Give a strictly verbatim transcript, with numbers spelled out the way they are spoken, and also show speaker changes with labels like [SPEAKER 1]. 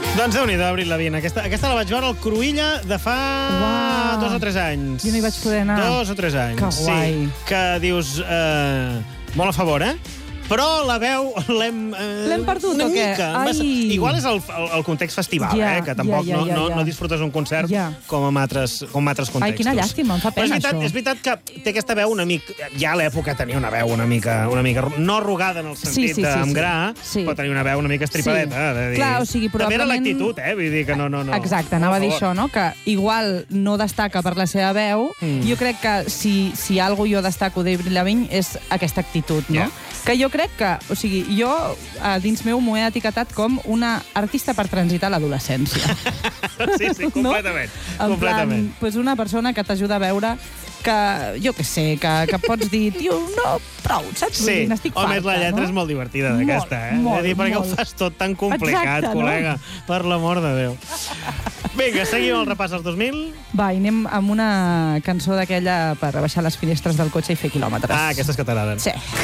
[SPEAKER 1] Doncs Déu-n'hi-do, Avril Lavigne. Aquesta, aquesta la vaig veure al Cruïlla de fa
[SPEAKER 2] Uau.
[SPEAKER 1] dos o tres anys.
[SPEAKER 2] Jo no hi vaig poder anar.
[SPEAKER 1] Dos o tres anys.
[SPEAKER 2] Que guai.
[SPEAKER 1] Sí, que dius... Eh, molt a favor, eh? Però la veu l'hem... Eh,
[SPEAKER 2] L'hem perdut
[SPEAKER 1] una
[SPEAKER 2] o què?
[SPEAKER 1] mica.
[SPEAKER 2] Ai.
[SPEAKER 1] Igual és el, el, el context festival,
[SPEAKER 2] Ja,
[SPEAKER 1] eh? Que tampoc
[SPEAKER 2] ja, ja,
[SPEAKER 1] no,
[SPEAKER 2] ja,
[SPEAKER 1] no,
[SPEAKER 2] ja.
[SPEAKER 1] no disfrutes un concert
[SPEAKER 2] Ja.
[SPEAKER 1] com en altres, com en altres contextos.
[SPEAKER 2] Ai, quina llàstima, em fa
[SPEAKER 1] Però és
[SPEAKER 2] pena,
[SPEAKER 1] veritat,
[SPEAKER 2] això.
[SPEAKER 1] és veritat que té aquesta veu una mica... Ja a l'època tenia una veu una mica, una mica... No arrugada en el sentit
[SPEAKER 2] Sí, sí, sí,
[SPEAKER 1] amb
[SPEAKER 2] sí.
[SPEAKER 1] gra,
[SPEAKER 2] Sí.
[SPEAKER 1] però tenia una veu una mica estripadeta.
[SPEAKER 2] Sí.
[SPEAKER 1] De dir.
[SPEAKER 2] Clar, o sigui,
[SPEAKER 1] També era
[SPEAKER 2] probablement-
[SPEAKER 1] l'actitud, eh? Vull dir que no... no, no
[SPEAKER 2] Exacte,
[SPEAKER 1] no,
[SPEAKER 2] anava a dir
[SPEAKER 1] favor.
[SPEAKER 2] això, no? Que igual no destaca per la seva veu.
[SPEAKER 1] Mm.
[SPEAKER 2] Jo crec que si, si algú jo destaco d'Avril Lavigne és aquesta actitud, no?
[SPEAKER 1] Ja.
[SPEAKER 2] Que jo crec que, o sigui, jo a dins meu m'ho he etiquetat com una artista per transitar l'adolescència.
[SPEAKER 1] Sí, sí, completament.
[SPEAKER 2] En
[SPEAKER 1] completament.
[SPEAKER 2] plan, pues una persona que t'ajuda a veure que, jo què sé, que, que pots dir, tio, no, prou, saps? Vull
[SPEAKER 1] Sí,
[SPEAKER 2] dir, n'estic
[SPEAKER 1] home,
[SPEAKER 2] farta,
[SPEAKER 1] la lletra
[SPEAKER 2] no?
[SPEAKER 1] és molt divertida,
[SPEAKER 2] Molt,
[SPEAKER 1] d'aquesta, eh?
[SPEAKER 2] molt,
[SPEAKER 1] Vull dir, perquè
[SPEAKER 2] molt.
[SPEAKER 1] ho fas tot tan complicat,
[SPEAKER 2] Exacte, no?
[SPEAKER 1] col·lega, per l'amor de Déu. Vinga, seguim el repàs als dos mil.
[SPEAKER 2] Va, i anem amb una cançó d'aquella per baixar les finestres del cotxe i fer quilòmetres.
[SPEAKER 1] Ah, aquestes que t'agraden.
[SPEAKER 2] Sí.